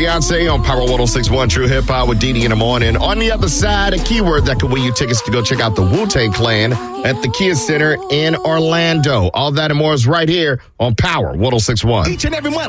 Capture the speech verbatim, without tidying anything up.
Beyonce on Power one oh six point one True Hip Hop with Dee Dee in the morning. On the other side, a keyword that could win you tickets to go check out the Wu-Tang Clan at the Kia Center in Orlando. All that and more is right here on Power one oh six point one. Each and every month.